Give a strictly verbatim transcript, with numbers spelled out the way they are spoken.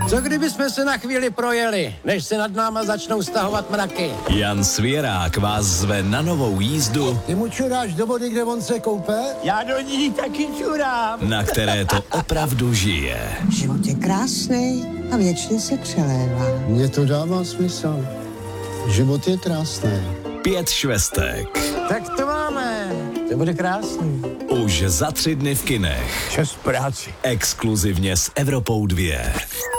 Co kdyby jsme se na chvíli projeli, než se nad náma začnou stahovat mraky? Jan Svěrák vás zve na novou jízdu. Ty mu čuráš do vody, kde on se koupe? Já do ní taky čurám. Na které to opravdu žije. Život je krásný a věčně se přelévá. Mně to dává smysl. Život je krásný. Pět švestek. Tak to máme. To bude krásný. Už za tři dny v kinech. Čas práci. Exkluzivně s Evropou dva.